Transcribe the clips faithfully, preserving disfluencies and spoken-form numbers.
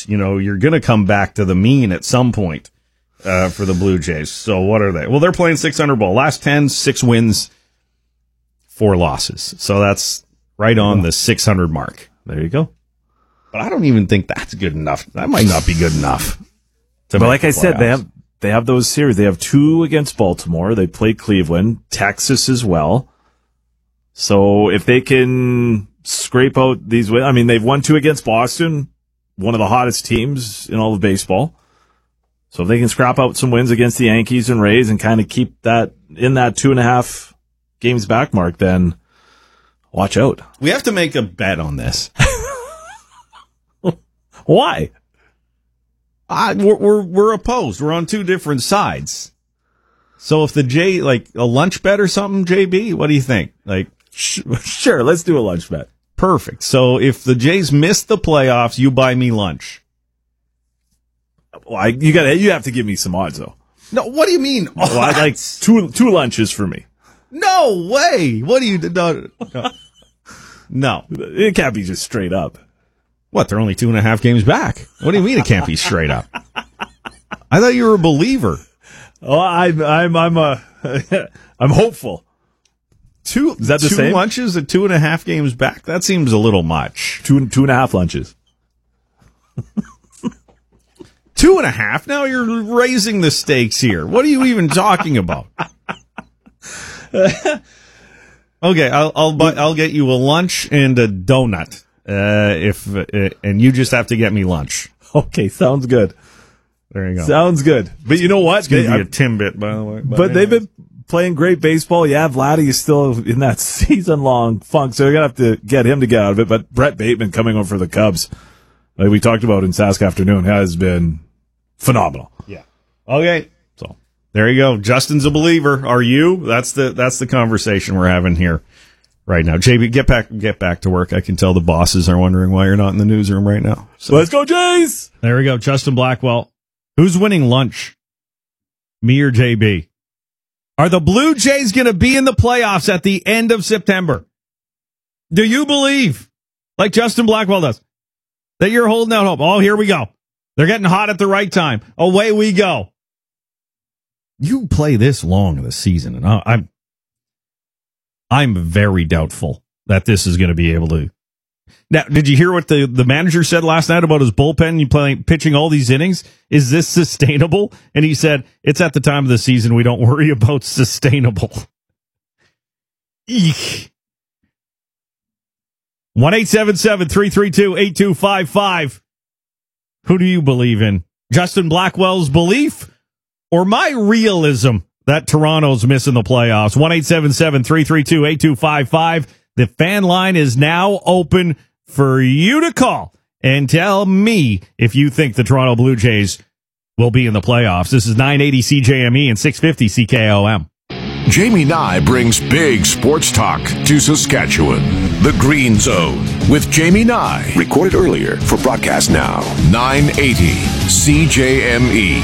Jays. You know, you're going to come back to the mean at some point uh, for the Blue Jays. So what are they? Well, they're playing six hundred ball. Last ten, six wins, four losses. So that's right on the six hundred mark. There you go. But I don't even think that's good enough. That might not be good enough. But like I said, they have they have those series. They have two against Baltimore. They play Cleveland, Texas as well. So if they can scrape out these wins, I mean, they've won two against Boston, one of the hottest teams in all of baseball. So if they can scrap out some wins against the Yankees and Rays and kind of keep that in that two and a half games back mark, then watch out. We have to make a bet on this. Why? I, we're, we're we're opposed. We're on two different sides. So if the J, like a lunch bet or something, J B, what do you think? Like, sh- sure, let's do a lunch bet. Perfect. So if the Jays miss the playoffs, you buy me lunch. Well, I, you got you have to give me some odds though. No, what do you mean? Well, I like two two lunches for me. No way. What do you no, no. no, it can't be just straight up. What? They're only two and a half games back. What do you mean it can't be straight up? I thought you were a believer. Oh, I'm I'm I'm a I'm hopeful. Two is that the two same? lunches at two and a half games back? That seems a little much. Two two and a half lunches. Two and a half? Now you're raising the stakes here. What are you even talking about? Okay, I'll I'll buy, I'll get you a lunch and a donut. Uh, if uh, and you just have to get me lunch. Okay, sounds good. There you go. Sounds good. But you know what? It's going to be a Timbit, by the way. But, but they've been playing great baseball. Yeah, Vladdy is still in that season-long funk, so you're going to have to get him to get out of it. But Brett Bateman coming over for the Cubs, like we talked about in Sask Afternoon, has been phenomenal. Yeah. Okay. So there you go. Justin's a believer. Are you? That's the that's the conversation we're having here right now. J B, get back get back to work. I can tell the bosses are wondering why you're not in the newsroom right now. So let's go, Jays! There we go. Justin Blackwell. Who's winning lunch? Me or J B? Are the Blue Jays going to be in the playoffs at the end of September? Do you believe, like Justin Blackwell does, that you're holding out hope? Oh, here we go. They're getting hot at the right time. Away we go. You play this long in the season, and I'm I'm very doubtful that this is going to be able to. Now, did you hear what the, the manager said last night about his bullpen? You playing pitching all these innings. Is this sustainable? And he said, it's at the time of the season we don't worry about sustainable. Eek. one eight seven seven, three three two, eight two five five. Who do you believe in? Justin Blackwell's belief or my realism that Toronto's missing the playoffs? one eight seven seven, three three two, eight two five five. The fan line is now open for you to call and tell me if you think the Toronto Blue Jays will be in the playoffs. This is nine eighty C J M E and six fifty C K O M. Jamie Nye brings big sports talk to Saskatchewan. The Green Zone with Jamie Nye. Recorded earlier for broadcast now. nine eighty C J M E.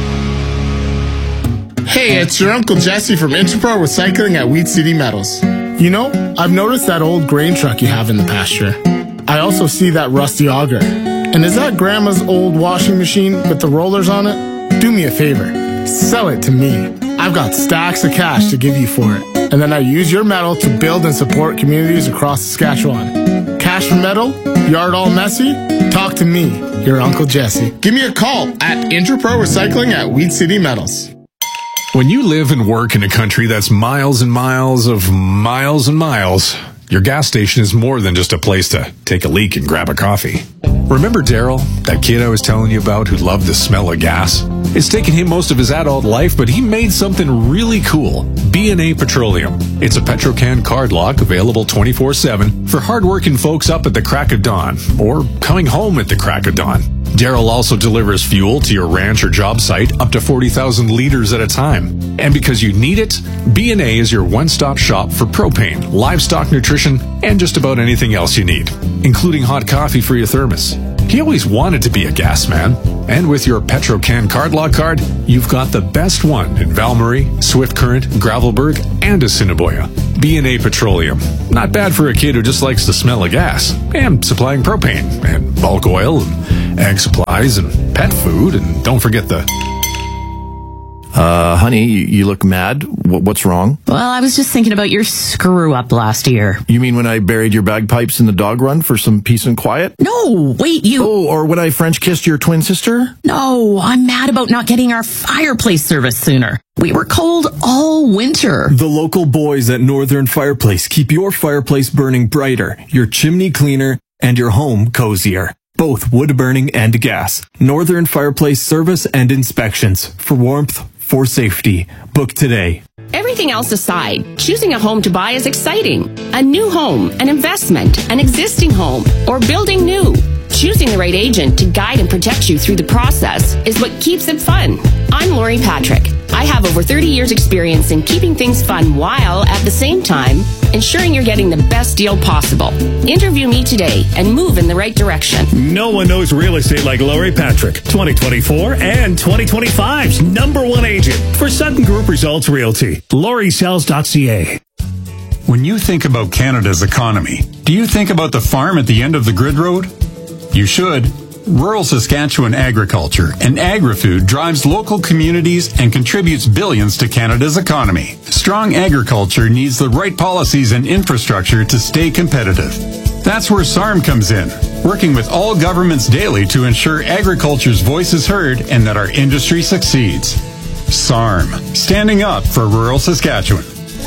Hey, it's your Uncle Jesse from Interpro Recycling at Wheat City Metals. You know, I've noticed that old grain truck you have in the pasture. I also see that rusty auger. And is that Grandma's old washing machine with the rollers on it? Do me a favor. Sell it to me. I've got stacks of cash to give you for it. And then I use your metal to build and support communities across Saskatchewan. Cash for metal? Yard all messy? Talk to me, your Uncle Jesse. Give me a call at Interpro Recycling at Wheat City Metals. When you live and work in a country that's miles and miles of miles and miles, your gas station is more than just a place to take a leak and grab a coffee. Remember Daryl, that kid I was telling you about who loved the smell of gas? It's taken him most of his adult life, but he made something really cool. B and A Petroleum. It's a Petrocan card lock available twenty-four seven for hardworking folks up at the crack of dawn or coming home at the crack of dawn. Daryl also delivers fuel to your ranch or job site up to forty thousand liters at a time. And because you need it, B and A is your one-stop shop for propane, livestock nutrition, and just about anything else you need, including hot coffee for your thermos. He always wanted to be a gas man, and with your Petrocan card lock card, you've got the best one in Valmarie, Swift Current, Gravelburg, and Assiniboia. B and A Petroleum. Not bad for a kid who just likes the smell of gas, and supplying propane, and bulk oil, and ag supplies and pet food, and don't forget the... Uh, honey, you look mad. What's wrong? Well, I was just thinking about your screw-up last year. You mean when I buried your bagpipes in the dog run for some peace and quiet? No, wait, you... Oh, or when I French-kissed your twin sister? No, I'm mad about not getting our fireplace service sooner. We were cold all winter. The local boys at Northern Fireplace keep your fireplace burning brighter, your chimney cleaner, and your home cozier. Both wood burning and gas. Northern Fireplace service and inspections. For warmth, for safety. Book today. Everything else aside, choosing a home to buy is exciting. A new home, an investment, an existing home, or building new. Choosing the right agent to guide and protect you through the process is what keeps it fun. I'm Lori Patrick. I have over thirty years experience in keeping things fun while, at the same time, ensuring you're getting the best deal possible. Interview me today and move in the right direction. No one knows real estate like Lori Patrick, twenty twenty-four and twenty twenty-five's number one agent for Sutton Group Results Realty. Lori Sells dot C A. When you think about Canada's economy, do you think about the farm at the end of the grid road? You should. Rural Saskatchewan agriculture and agri-food drives local communities and contributes billions to Canada's economy. Strong agriculture needs the right policies and infrastructure to stay competitive. That's where S A R M comes in, working with all governments daily to ensure agriculture's voice is heard and that our industry succeeds. S A R M, standing up for rural Saskatchewan.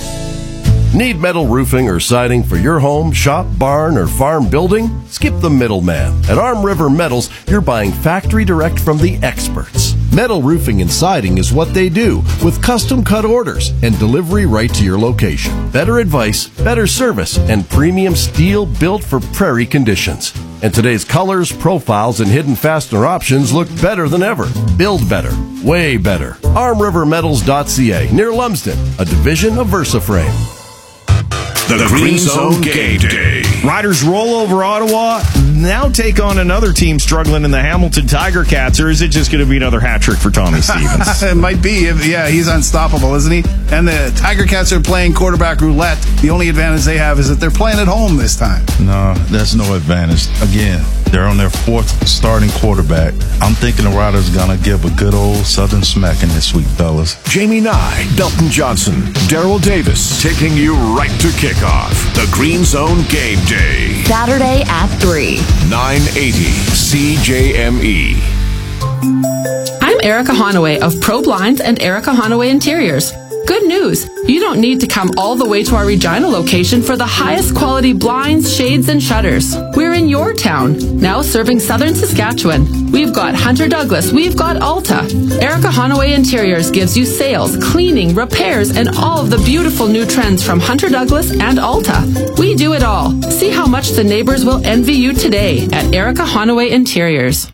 Need metal roofing or siding for your home, shop, barn, or farm building? Skip the middleman. At Arm River Metals, you're buying factory direct from the experts. Metal roofing and siding is what they do, with custom cut orders and delivery right to your location. Better advice, better service, and premium steel built for prairie conditions. And today's colors, profiles, and hidden fastener options look better than ever. Build better. Way better. arm river metals dot c a, near Lumsden, a division of VersaFrame. The, the Green, Green Zone Game Day. Riders roll over Ottawa, now take on another team struggling in the Hamilton Tiger Cats, or is it just going to be another hat trick for Tommy Stevens? It might be. Yeah, he's unstoppable, isn't he? And the Tiger Cats are playing quarterback roulette. The only advantage they have is that they're playing at home this time. No, there's no advantage. Again, they're on their fourth starting quarterback. I'm thinking the Riders are going to give a good old Southern smacking this week, fellas. Jamie Nye, Belton Johnson, Daryl Davis, taking you right to kickoff. The Green Zone Game Day. Saturday at three. nine eighty C J M E. I'm Erica Honaway of Pro Blinds and Erica Honaway Interiors. Good news! You don't need to come all the way to our Regina location for the highest quality blinds, shades, and shutters. We're in your town, now serving southern Saskatchewan. We've got Hunter Douglas, we've got Alta. Erica Honaway Interiors gives you sales, cleaning, repairs, and all of the beautiful new trends from Hunter Douglas and Alta. We do it all. See how much the neighbors will envy you today at Erica Honaway Interiors.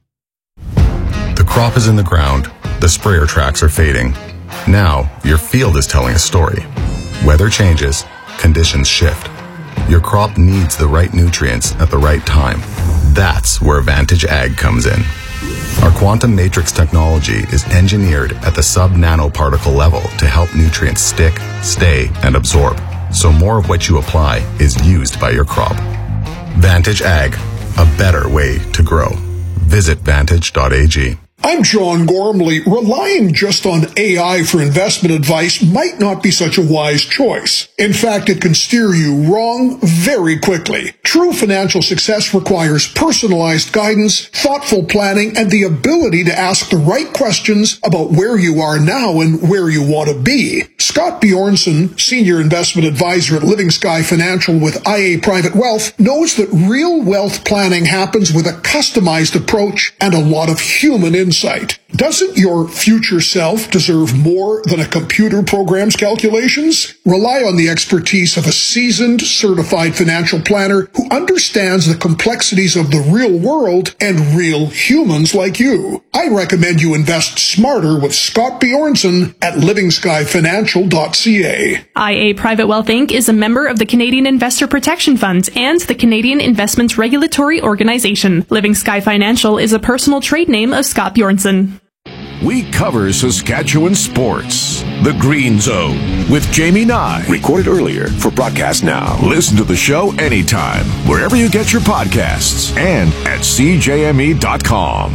The crop is in the ground. The sprayer tracks are fading. Now, your field is telling a story. Weather changes, conditions shift. Your crop needs the right nutrients at the right time. That's where Vantage Ag comes in. Our quantum matrix technology is engineered at the sub-nanoparticle level to help nutrients stick, stay, and absorb, so more of what you apply is used by your crop. Vantage Ag, a better way to grow. Visit vantage dot a g. I'm John Gormley. Relying just on A I for investment advice might not be such a wise choice. In fact, it can steer you wrong very quickly. True financial success requires personalized guidance, thoughtful planning, and the ability to ask the right questions about where you are now and where you want to be. Scott Bjornson, Senior Investment Advisor at Living Sky Financial with I A Private Wealth, knows that real wealth planning happens with a customized approach and a lot of human insight. Doesn't your future self deserve more than a computer program's calculations? Rely on the expertise of a seasoned, certified financial planner who understands the complexities of the real world and real humans like you. I recommend you invest smarter with Scott Bjornson at living sky financial dot c a. I A Private Wealth Incorporated is a member of the Canadian Investor Protection Funds and the Canadian Investments Regulatory Organization. Living Sky Financial is a personal trade name of Scott Bjornson. We cover Saskatchewan sports. The Green Zone with Jamie Nye. Recorded earlier for broadcast now. Listen to the show anytime, wherever you get your podcasts, and at C J M E dot com.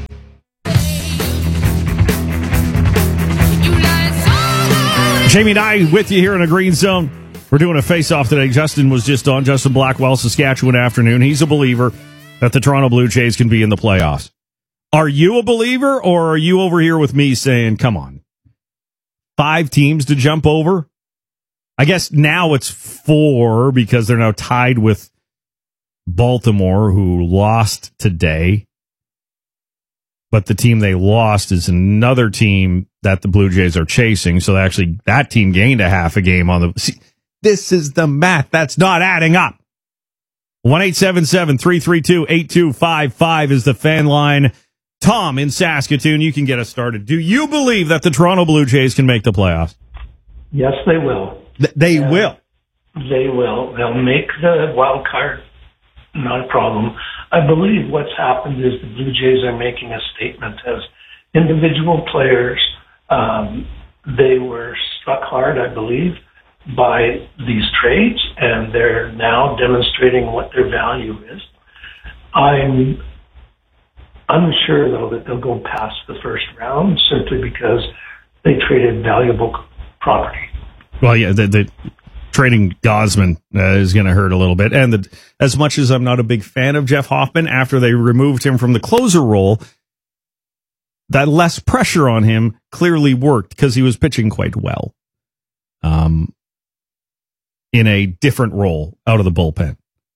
Jamie Nye with you here in a Green Zone. We're doing a face-off today. Justin was just on. Justin Blackwell, Saskatchewan Afternoon. He's a believer that the Toronto Blue Jays can be in the playoffs. Are you a believer, or are you over here with me saying, come on, five teams to jump over? I guess now it's four because they're now tied with Baltimore, who lost today. But the team they lost is another team that the Blue Jays are chasing. So actually, that team gained a half a game on the... See, this is the math that's not adding up. one eight seven seven, three three two, eight two five five is the fan line. Tom in Saskatoon, you can get us started. Do you believe that the Toronto Blue Jays can make the playoffs? Yes, they will. Th- they uh, will. They will. They'll make the wild card. Not a problem. I believe what's happened is the Blue Jays are making a statement as individual players. Um, they were struck hard, I believe, by these trades, and they're now demonstrating what their value is. I'm unsure, though, that they'll go past the first round simply because they traded valuable property. Well, yeah, the, the trading Gosman uh, is going to hurt a little bit. And the, as much as I'm not a big fan of Jeff Hoffman, after they removed him from the closer role, that less pressure on him clearly worked because he was pitching quite well. Um, in a different role out of the bullpen.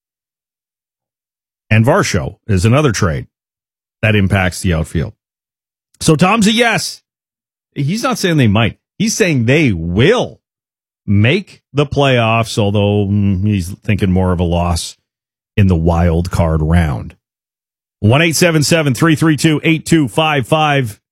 And Varsho is another trade that impacts the outfield. So Tom's a yes. He's not saying they might. He's saying they will make the playoffs, although mm, he's thinking more of a loss in the wild card round. one eight seven seven, three three two, eight two five five.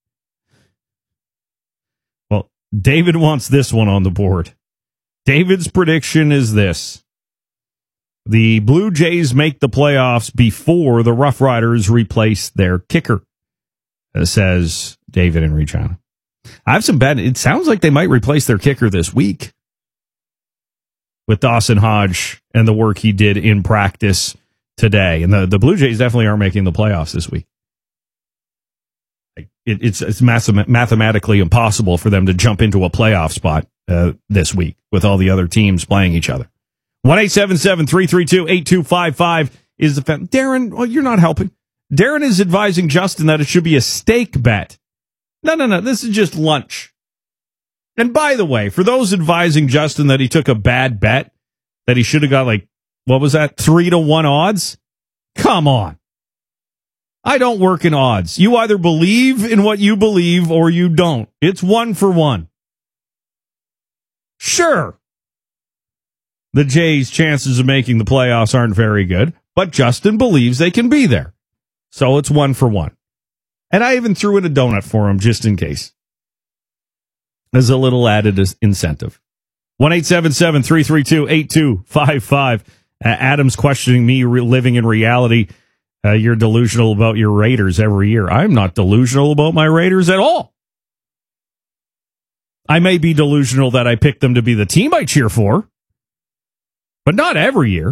Well, David wants this one on the board. David's prediction is this. The Blue Jays make the playoffs before the Rough Riders replace their kicker, says David in Regina. I have some bad... It sounds like they might replace their kicker this week with Dawson Hodge and the work he did in practice today. And the, the Blue Jays definitely aren't making the playoffs this week. It, it's it's math- mathematically impossible for them to jump into a playoff spot uh, this week with all the other teams playing each other. one eight seven seven, three three two, eight two five five is the fan. Darren, well, you're not helping. Darren is advising Justin that it should be a steak bet. No, no, no. This is just lunch. And by the way, for those advising Justin that he took a bad bet, that he should have got like, what was that, three to one odds? Come on. I don't work in odds. You either believe in what you believe or you don't. It's one for one. Sure. The Jays' chances of making the playoffs aren't very good, but Justin believes they can be there. So it's one for one. And I even threw in a donut for him just in case. As a little added incentive. one eight seven seven, three three two, eight two five five. Uh, Adam's questioning me re- living in reality. Uh, you're delusional about your Raiders every year. I'm not delusional about my Raiders at all. I may be delusional that I picked them to be the team I cheer for, but not every year.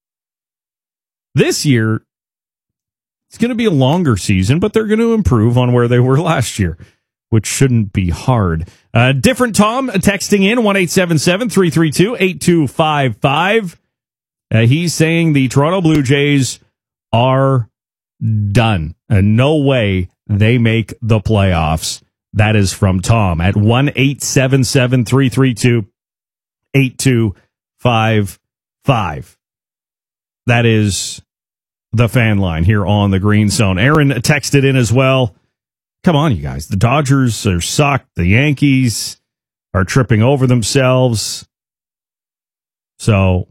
This year, it's going to be a longer season, but they're going to improve on where they were last year, which shouldn't be hard. Uh, different Tom texting in one eight seven seven, three three two, eight two five five. Uh, he's saying the Toronto Blue Jays are done. And no way they make the playoffs. That is from Tom at one eight seven seven, three three two, eight two five five. That is the fan line here on the Green Zone. Aaron texted in as well. Come on, you guys. The Dodgers are sucked. The Yankees are tripping over themselves. So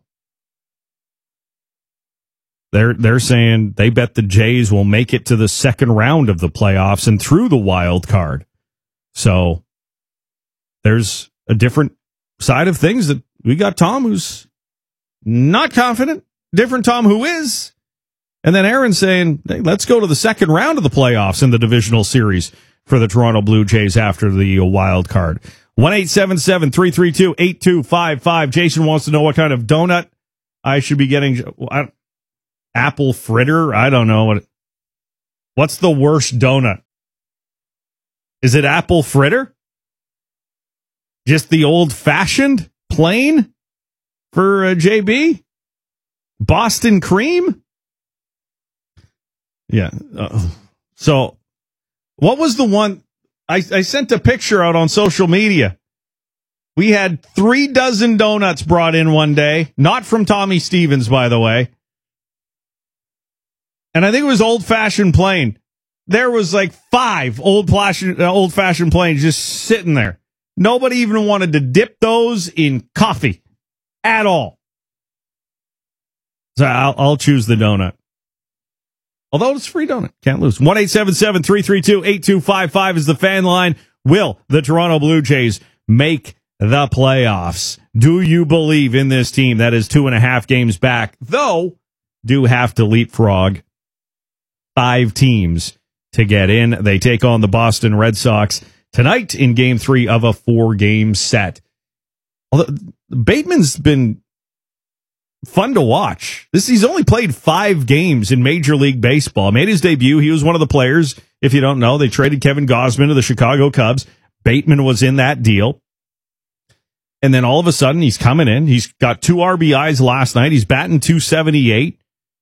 they're they're saying they bet the Jays will make it to the second round of the playoffs and through the wild card. So there's a different side of things that we got Tom who's not confident, different Tom who is. And then Aaron saying, hey, let's go to the second round of the playoffs in the divisional series for the Toronto Blue Jays after the wild card. one eight seven seven, three three two, eight two five five. Jason wants to know what kind of donut I should be getting. I, apple fritter? I don't know. what. What's the worst donut? Is it apple fritter? Just the old-fashioned, plain for uh, J B? Boston cream? Yeah. Uh, so, what was the one? I, I sent a picture out on social media. We had three dozen donuts brought in one day. Not from Tommy Stevens, by the way. And I think it was old-fashioned plain. There was like five old-fashioned uh, old-fashioned plains just sitting there. Nobody even wanted to dip those in coffee at all. So I'll, I'll choose the donut. Although it's a free donut. Can't lose. one eight seven seven, three three two, eight two five five is the fan line. Will the Toronto Blue Jays make the playoffs? Do you believe in this team that is two and a half games back, though do have to leapfrog five teams to get in? They take on the Boston Red Sox tonight in game three of a four-game set. Although Bateman's been fun to watch. This he's only played five games in Major League Baseball. Made his debut. He was one of the players. If you don't know, they traded Kevin Gausman to the Chicago Cubs. Bateman was in that deal. And then all of a sudden, he's coming in. He's got two R B Is last night. He's batting two seventy-eight.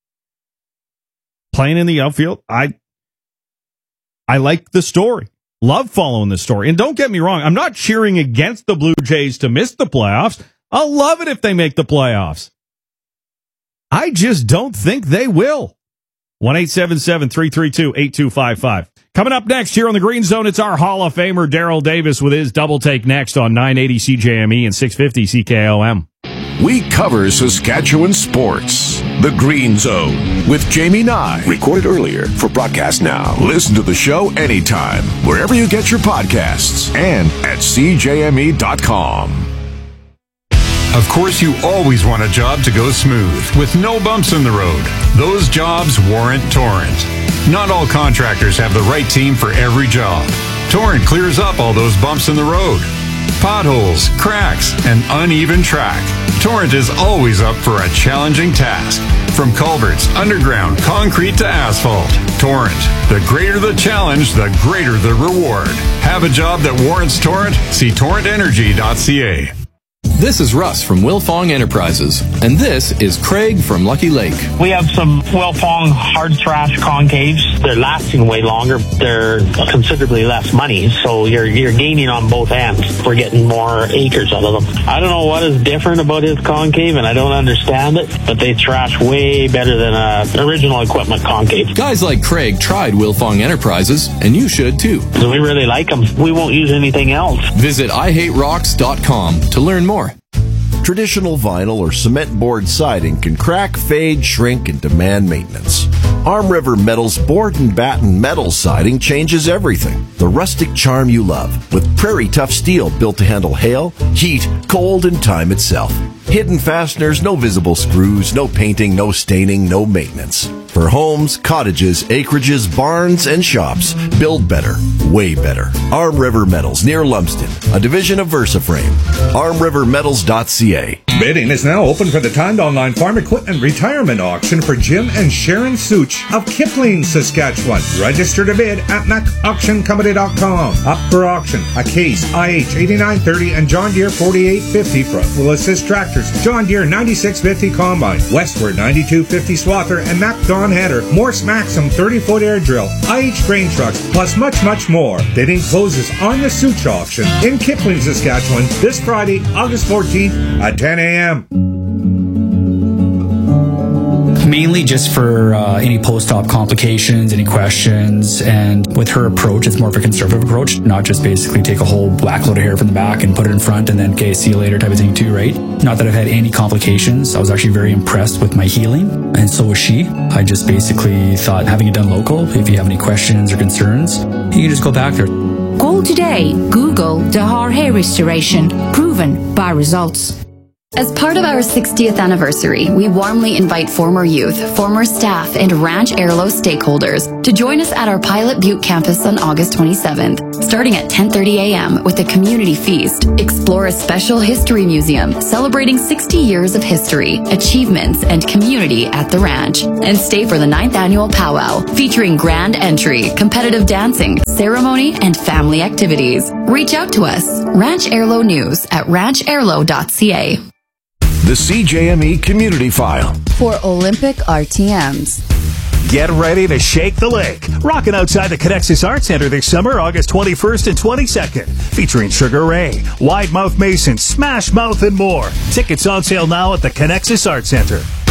Playing in the outfield. I, I like the story. Love following this story. And don't get me wrong, I'm not cheering against the Blue Jays to miss the playoffs. I'll love it if they make the playoffs. I just don't think they will. one eight seven seven, three three two, eight two five five. Coming up next here on the Green Zone, it's our Hall of Famer Daryl Davis with his double take next on nine eighty C J M E and six fifty C K O M. We cover Saskatchewan sports. The Green Zone with Jamie Nye. Recorded earlier for broadcast now. Listen to the show anytime, wherever you get your podcasts, and at C J M E dot com. Of course, you always want a job to go smooth, with no bumps in the road. Those jobs warrant Torrent. Not all contractors have the right team for every job. Torrent clears up all those bumps in the road. Potholes, cracks, and uneven track. Torrent is always up for a challenging task. From culverts, underground, concrete to asphalt. Torrent. The greater the challenge, the greater the reward. Have a job that warrants Torrent? See torrent energy dot c a. This is Russ from Wilfong Enterprises, and this is Craig from Lucky Lake. We have some Wilfong hard thrash concaves. They're lasting way longer. They're considerably less money, so you're you're gaining on both ends. We're getting more acres out of them. I don't know what is different about his concave, and I don't understand it, but they thrash way better than a original equipment concave. Guys like Craig tried Wilfong Enterprises, and you should too. So we really like them. We won't use anything else. Visit i hate rocks dot com to learn more. Traditional vinyl or cement board siding can crack, fade, shrink, and demand maintenance. Arm River Metal's board and batten metal siding changes everything. The rustic charm you love, with prairie tough steel built to handle hail, heat, cold, and time itself. Hidden fasteners, no visible screws, no painting, no staining, no maintenance. For homes, cottages, acreages, barns, and shops, build better, way better. Arm River Metals, near Lumsden, a division of VersaFrame. arm river metals dot c a. Bidding is now open for the timed online farm equipment retirement auction for Jim and Sharon Such of Kipling, Saskatchewan. Register to bid at mac auction company dot com. Up for auction, a Case I H eighty-nine thirty and John Deere forty-eight fifty from Will Assist Tractors, John Deere ninety-six fifty Combine, Westward ninety-two fifty Swather, and Mac Dawn Header, Morse Maxim thirty-foot air drill, I H grain trucks, plus much, much more. Bidding closes on the Such auction in Kipling, Saskatchewan this Friday, August fourteenth at ten a.m. Mainly just for uh, any post-op complications, any questions, and with her approach, it's more of a conservative approach, not just basically take a whole whack load of hair from the back and put it in front and then, okay, see you later type of thing too, right? Not that I've had any complications. I was actually very impressed with my healing, and so was she. I just basically thought having it done local, if you have any questions or concerns, you can just go back there. Call today. Google Dahar Hair Restoration. Proven by results. As part of our sixtieth anniversary, we warmly invite former youth, former staff, and Ranch Airlo stakeholders to join us at our Pilot Butte campus on August twenty-seventh, starting at ten thirty a.m. with a community feast. Explore a special history museum celebrating sixty years of history, achievements, and community at the ranch. And stay for the ninth annual powwow, featuring grand entry, competitive dancing, ceremony, and family activities. Reach out to us, Ranch Airlo News at ranch airlo dot c a. The C J M E Community File. For Olympic R T Ms. Get ready to shake the lake. Rocking outside the Connexus Arts Center this summer, August twenty-first and twenty-second. Featuring Sugar Ray, Wide Mouth Mason, Smash Mouth, and more. Tickets on sale now at the Connexus Arts Center.